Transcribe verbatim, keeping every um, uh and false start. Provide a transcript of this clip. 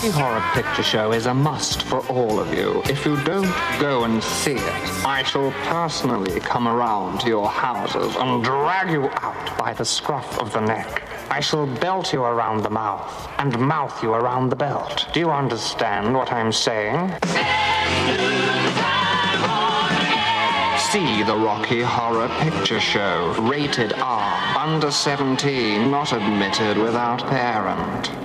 Rocky Horror Picture Show is a must for all of you. If you don't go and see it, I shall personally come around to your houses and drag you out by the scruff of the neck. I shall belt you around the mouth and mouth you around the belt. Do you understand what I'm saying? See the Rocky Horror Picture Show. Rated R. Under seventeen. Not admitted without parent.